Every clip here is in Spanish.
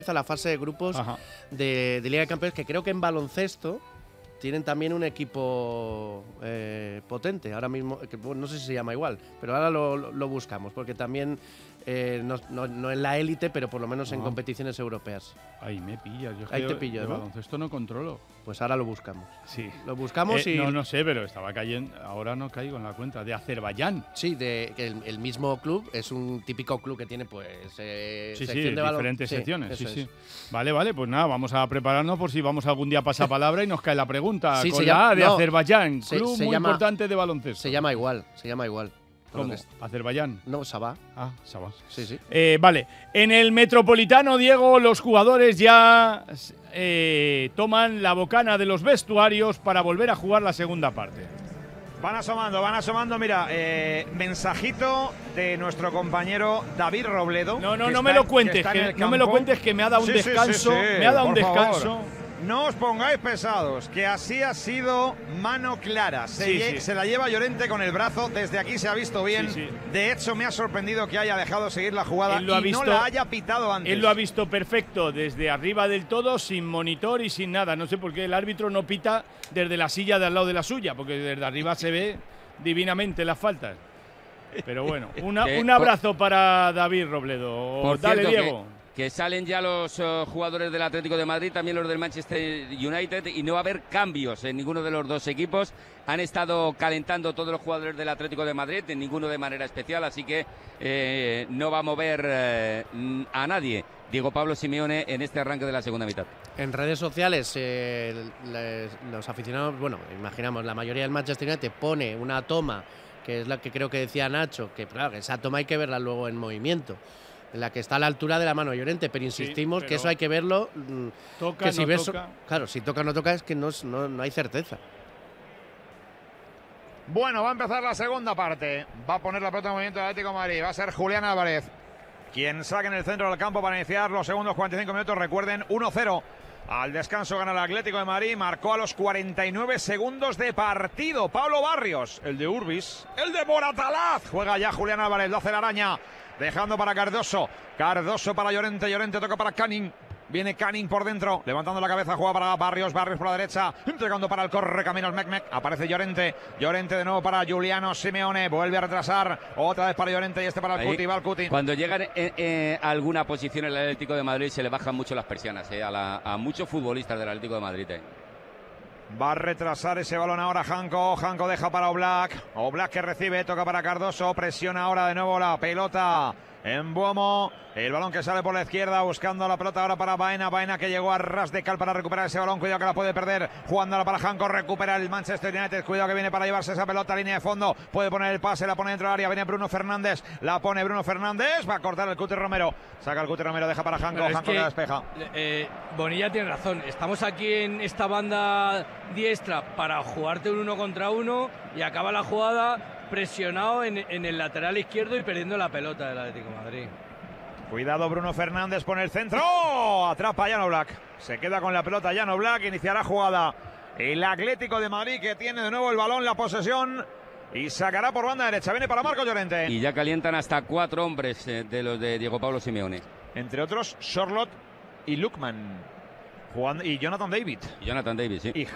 la fase de grupos de Liga de Campeones, que creo que en baloncesto tienen también un equipo potente. Ahora mismo, que, bueno, no sé si se llama igual, pero ahora lo buscamos, porque también no en la élite, pero por lo menos en competiciones europeas. Ahí me pillas. Yo ahí te pillo, ¿no? Baloncesto no controlo. Pues ahora lo buscamos. Sí. Lo buscamos y… No sé, pero estaba cayendo… Ahora no caigo en la cuenta. ¿De Azerbaiyán? Sí, el mismo club. Es un típico club que tiene, pues… sección de diferentes secciones. Sí. Vale, pues nada, vamos a prepararnos por si vamos algún día a pasapalabra y nos cae la pregunta. Sí, con la A de Azerbaiyán, club muy importante de baloncesto. Se llama igual. ¿Cómo? ¿Azerbaiyán? No, Sabah. Ah, Sabah. Sí. Vale. En el Metropolitano, Diego, los jugadores ya toman la bocana de los vestuarios para volver a jugar la segunda parte. Van asomando, mira, mensajito de nuestro compañero David Robledo. No me lo cuentes, que me ha dado un descanso. Me ha dado un descanso. No os pongáis pesados, que así ha sido mano clara. Se la lleva Llorente con el brazo, desde aquí se ha visto bien. De hecho, me ha sorprendido que haya dejado seguir la jugada y no la haya pitado antes. Él lo ha visto perfecto desde arriba del todo, sin monitor y sin nada. No sé por qué el árbitro no pita desde la silla de al lado de la suya, porque desde arriba se ve divinamente las faltas. Pero bueno, un abrazo para David Robledo. Dale, Diego. Que salen ya los jugadores del Atlético de Madrid, también los del Manchester United, y no va a haber cambios en ninguno de los dos equipos. Han estado calentando todos los jugadores del Atlético de Madrid, en ninguno de manera especial, así que no va a mover a nadie Diego Pablo Simeone en este arranque de la segunda mitad. En redes sociales, los aficionados, bueno, imaginamos, la mayoría del Manchester United pone una toma, que es la que creo que decía Nacho, que claro, esa toma hay que verla luego en movimiento, en la que está a la altura de la mano de Llorente, pero insistimos que eso hay que verlo. Toca, que si no ves, toca. Claro, si toca o no toca es que no hay certeza. Bueno, va a empezar la segunda parte. Va a poner la pelota en movimiento del Atlético de Madrid. Va a ser Julián Álvarez quien saque en el centro del campo para iniciar los segundos 45 minutos. Recuerden, 1-0. Al descanso gana el Atlético de Madrid. Marcó a los 49 segundos de partido Pablo Barrios, el de Urbis, el de Moratalaz. Juega ya Julián Álvarez, lo hace la araña, dejando para Cardoso. Cardoso para Llorente. Llorente toca para Canning. Viene Canning por dentro, levantando la cabeza, juega para Barrios. Barrios por la derecha, entregando para el correcaminos Mecmec. Aparece Llorente. Llorente de nuevo para Giuliano Simeone. Vuelve a retrasar. Otra vez para Llorente y este para el Cuti. Va el Cuti. Cuando llegan a alguna posición el Atlético de Madrid se le bajan mucho las persianas a muchos futbolistas del Atlético de Madrid. Va a retrasar ese balón ahora Janko. Janko deja para Oblak. Oblak que recibe, toca para Cardoso. Presiona ahora de nuevo la pelota en Buomo. El balón que sale por la izquierda, buscando la pelota ahora para Baena. Baena que llegó a ras de cal para recuperar ese balón. Cuidado que la puede perder. Jugándola para Janko. Recupera el Manchester United. Cuidado que viene para llevarse esa pelota a línea de fondo. Puede poner el pase, la pone dentro del área. Viene Bruno Fernández. La pone Bruno Fernández. Va a cortar el Cuti Romero. Saca el Cuti Romero, deja para Janko. Janko que la despeja. Bonilla tiene razón. Estamos aquí en esta banda diestra para jugarte un 1 contra 1 y acaba la jugada presionado en el lateral izquierdo y perdiendo la pelota del Atlético de Madrid. Cuidado, Bruno Fernández pone el centro. Atrapa a Jan Oblak. Se queda con la pelota Jan Oblak. Iniciará jugada el Atlético de Madrid, que tiene de nuevo el balón, la posesión, y sacará por banda derecha. Viene para Marco Llorente. Y ya calientan hasta 4 hombres de los de Diego Pablo Simeone. Entre otros, Sorloth y Lukman. Y Jonathan David. Sí. Y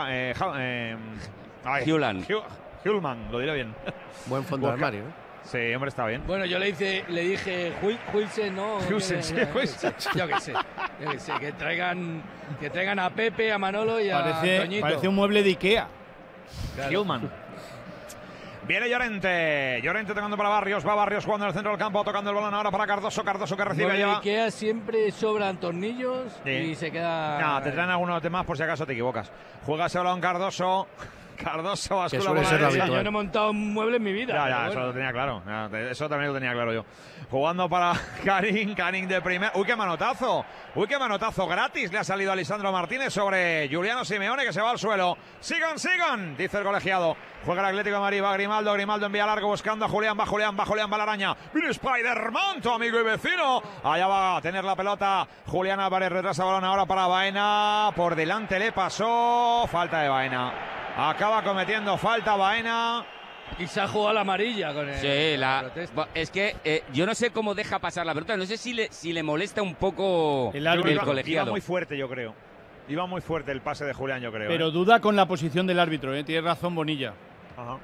Hulman, lo diré bien. Buen fondo de armario, ¿eh? Sí, hombre, está bien. Bueno, yo le dije Huilsen, ¿no? Huilsen, sí, Huilsen. Yo qué sé, que traigan a Pepe, a Manolo y a Toñito. Parece un mueble de Ikea. Claro. Human. Viene Llorente. Llorente tocando para Barrios. Va Barrios jugando en el centro del campo, tocando el balón ahora para Cardoso. Cardoso que recibe. Bueno, Ikea siempre sobran tornillos y se queda… No, te traen algunos de más por si acaso te equivocas. Juega ese balón Cardoso. Cardoso bascula por la derecha. Yo no he montado un mueble en mi vida. Ya, bueno. eso lo tenía claro. Eso también lo tenía claro yo. Jugando para Canning de primer. ¡Uy, qué manotazo! ¡Uy, qué manotazo! Gratis le ha salido a Lisandro Martínez sobre Giuliano Simeone, que se va al suelo. ¡Sigan! Dice el colegiado. Juega el Atlético de Madrid. Va Grimaldo. Grimaldo envía largo buscando a Julián. Va Julián, va la araña. Viene Spider-Man, tu amigo y vecino. Allá va a tener la pelota Julián Álvarez. Retrasa balón ahora para Baena. Por delante le pasó. Falta de Baena. Acaba cometiendo falta Baena. Y se ha jugado la amarilla con el. Sí, la protesta. es que yo no sé cómo deja pasar la pelota. No sé si le molesta un poco El árbitro. colegiado. Iba muy fuerte, yo creo. Iba muy fuerte el pase de Julián, yo creo. Pero duda con la posición del árbitro, tiene razón Bonilla. Ajá.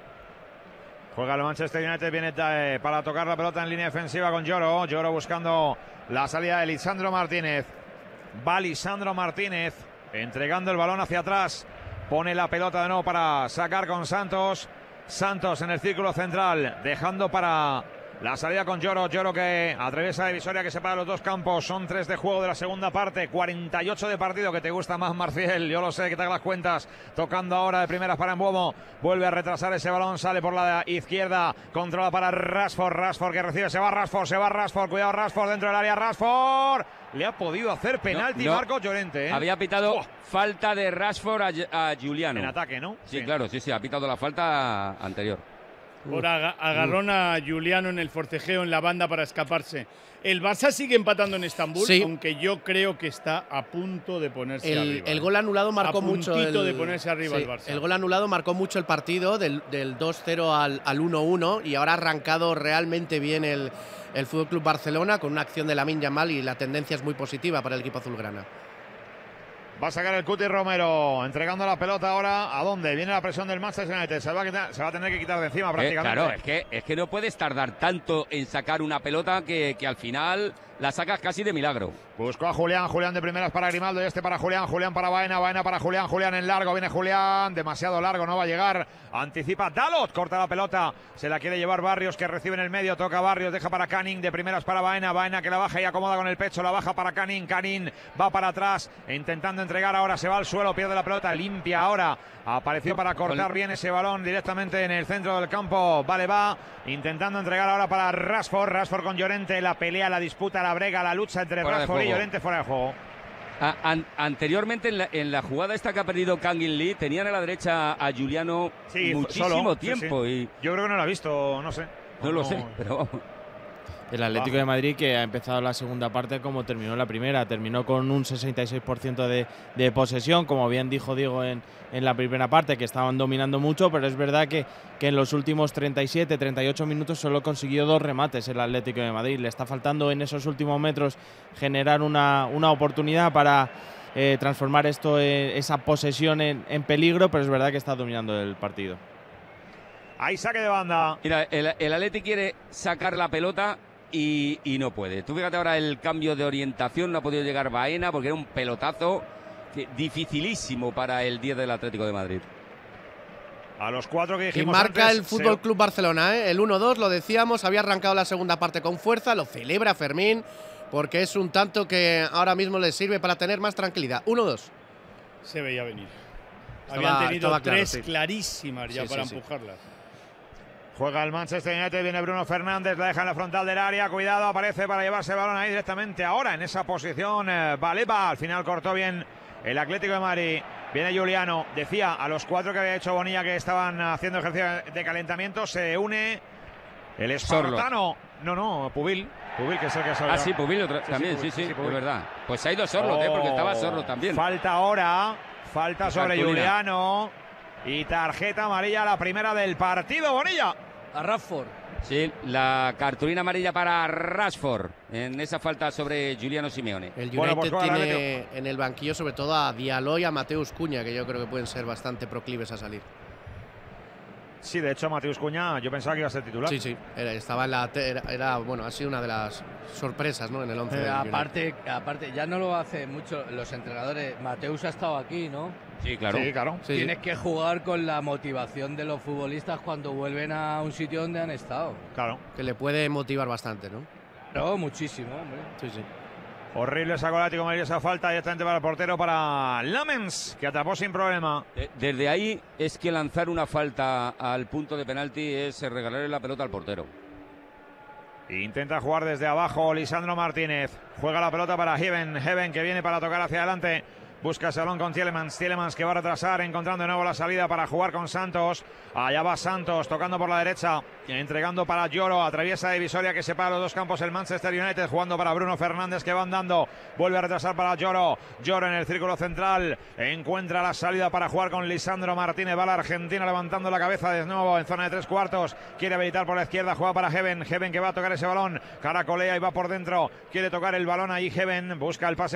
Juega el Manchester United, viene para tocar la pelota en línea defensiva con Lloro. Lloro buscando la salida de Lisandro Martínez. Va Lisandro Martínez entregando el balón hacia atrás. Pone la pelota de nuevo para sacar con Santos. Santos en el círculo central, dejando para la salida con Lloro. Lloro que atraviesa la divisoria que separa los dos campos. Son 3 de juego de la segunda parte. 48 de partido. Que te gusta más, Marcial. Yo lo sé, que te hagas las cuentas. Tocando ahora de primeras para Mbomo. Vuelve a retrasar ese balón. Sale por la izquierda. Controla para Rashford. Rashford que recibe. Se va Rashford. Cuidado Rashford dentro del área. Rashford. Le ha podido hacer penalti Marcos Llorente. Había pitado falta de Rashford a Giuliano. En ataque, ¿no? Sí, claro, sí. Ha pitado la falta anterior. Por agarrón a Giuliano en el forcejeo en la banda para escaparse. El Barça sigue empatando en Estambul, aunque yo creo que está a punto de ponerse arriba. El gol anulado marcó mucho. De ponerse arriba el Barça. El gol anulado marcó mucho el partido, del 2-0 al 1-1, y ahora ha arrancado realmente bien el FC Barcelona con una acción de Lamine Yamal, y la tendencia es muy positiva para el equipo azulgrana. Va a sacar el Cuti Romero, entregando la pelota ahora. ¿A dónde? Viene la presión del Manchester United. Se va a tener que quitar de encima prácticamente. Claro, es que no puedes tardar tanto en sacar una pelota que al final la sacas casi de milagro. Buscó a Julián de primeras para Grimaldo y para Julián para Baena para Julián en largo. Viene Julián, demasiado largo, no va a llegar. Anticipa Dalot, corta la pelota. Se la quiere llevar Barrios, que recibe en el medio. Toca Barrios, deja para Canning, de primeras para Baena que la baja y acomoda con el pecho. La baja para Canning va para atrás, intentando entregar ahora. Se va al suelo, pierde la pelota, limpia ahora. Apareció para cortar bien ese balón directamente en el centro del campo. Va intentando entregar ahora para Rashford con Llorente. La pelea, la disputa, la brega, la lucha entre Rashford y Llorente fuera de juego. Anteriormente en la jugada esta que ha perdido Kangin Lee, tenían a la derecha a Giuliano muchísimo tiempo. Sí. Y yo creo que no lo ha visto, no sé. No lo sé, pero vamos. El Atlético de Madrid, que ha empezado la segunda parte como terminó la primera, terminó con un 66% de posesión, como bien dijo Diego en la primera parte, que estaban dominando mucho, pero es verdad que en los últimos 37-38 minutos solo consiguió 2 remates el Atlético de Madrid. Le está faltando en esos últimos metros generar una oportunidad para transformar esa posesión en peligro, pero es verdad que está dominando el partido. Hay saque de banda. Mira, el Atleti quiere sacar la pelota y no puede. Tú fíjate ahora el cambio de orientación, no ha podido llegar Baena porque era un pelotazo dificilísimo para el 10 del Atlético de Madrid. A los 4 que dijimos y marca antes, el FC Barcelona, el 1-2, lo decíamos, había arrancado la segunda parte con fuerza, lo celebra Fermín, porque es un tanto que ahora mismo le sirve para tener más tranquilidad. 1-2. Se veía venir. Habían tenido claro, 3 clarísimas ya para empujarlas. Juega el Manchester United, viene Bruno Fernández, la deja en la frontal del área, cuidado, aparece para llevarse el balón ahí directamente. Ahora en esa posición, Baleba, al final cortó bien el Atlético de Madrid. Viene Giuliano, decía a los 4 que había hecho Bonilla que estaban haciendo ejercicio de calentamiento, se une el espartano. No, Pubil, que es el que salió. Sí, Pubil también, sí, es verdad. Pues ha ido Sorlo, porque estaba Sorlo también. Falta ahora, sobre Giuliano y tarjeta amarilla, la primera del partido, Bonilla. A Rashford. Sí, la cartulina amarilla para Rashford en esa falta sobre Giuliano Simeone. El United tiene en el banquillo sobre todo a Diallo y a Mateus Cunha, que yo creo que pueden ser bastante proclives a salir. Sí, de hecho, Mateus Cunha, yo pensaba que iba a ser titular. Sí, estaba en la bueno, ha sido una de las sorpresas, ¿no? En el 11. Aparte, ya no lo hace mucho los entrenadores. Mateus ha estado aquí, ¿no? Sí, claro. Sí. Tienes que jugar con la motivación de los futbolistas cuando vuelven a un sitio donde han estado. Claro. Que le puede motivar bastante, ¿no? No, muchísimo, hombre. Sí. Horrible sacó el Atlético de Madrid esa falta directamente para el portero, para Lamens, que atrapó sin problema. Desde ahí es que lanzar una falta al punto de penalti es regalarle la pelota al portero. Intenta jugar desde abajo Lisandro Martínez. Juega la pelota para Heaven, que viene para tocar hacia adelante Busca ese balón con Tielemans que va a retrasar, encontrando de nuevo la salida para jugar con Santos. Allá va Santos, tocando por la derecha, entregando para Lloro, atraviesa divisoria que separa los dos campos el Manchester United, jugando para Bruno Fernández que va andando, vuelve a retrasar para Lloro en el círculo central, encuentra la salida para jugar con Lisandro Martínez, va la Argentina levantando la cabeza de nuevo en zona de 3/4, quiere habilitar por la izquierda, juega para Heaven que va a tocar ese balón, caracolea y va por dentro, quiere tocar el balón ahí Heaven, busca el pase